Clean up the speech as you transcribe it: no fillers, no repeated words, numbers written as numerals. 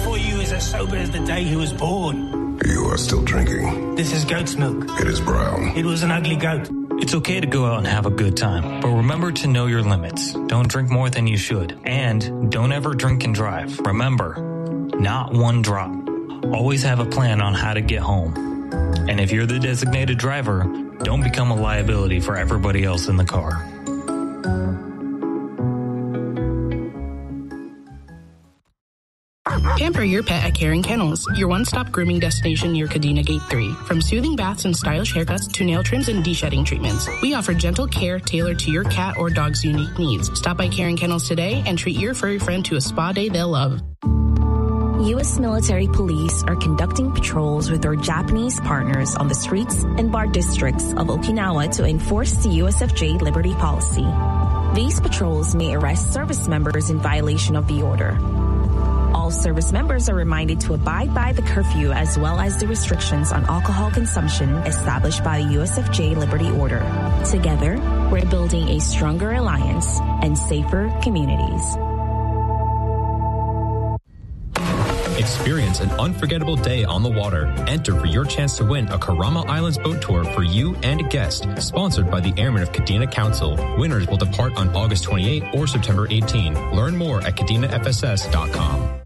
before you is as sober as the day he was born. You are still drinking. This is goat's milk. It is brown. It was an ugly goat. It's okay to go out and have a good time, but remember to know your limits. Don't drink more than you should. And don't ever drink and drive. Remember, not one drop. Always have a plan on how to get home. And if you're the designated driver, don't become a liability for everybody else in the car. Pamper your pet at Caring Kennels, your one-stop grooming destination near Kadena Gate 3. From soothing baths and stylish haircuts to nail trims and de-shedding treatments, we offer gentle care tailored to your cat or dog's unique needs. Stop by Caring Kennels today and treat your furry friend to a spa day they'll love. U.S. military police are conducting patrols with our Japanese partners on the streets and bar districts of Okinawa to enforce the USFJ Liberty Policy. These patrols may arrest service members in violation of the order. All service members are reminded to abide by the curfew as well as the restrictions on alcohol consumption established by the USFJ Liberty Order. Together, we're building a stronger alliance and safer communities. Experience an unforgettable day on the water. Enter for your chance to win a Karama Islands boat tour for you and a guest, sponsored by the Airmen of Kadena Council. Winners will depart on August 28 or September 18. Learn more at kadenafss.com.